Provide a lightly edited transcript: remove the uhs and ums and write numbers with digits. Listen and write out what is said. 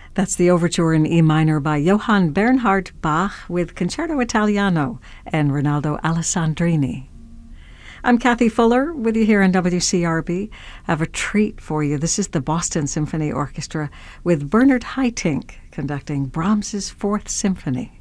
That's the overture in E minor by Johann Bernhard Bach with Concerto Italiano and Rinaldo Alessandrini. I'm Kathy Fuller with you here on WCRB. I have a treat for you. This is the Boston Symphony Orchestra with Bernard Haitink conducting Brahms's Fourth Symphony.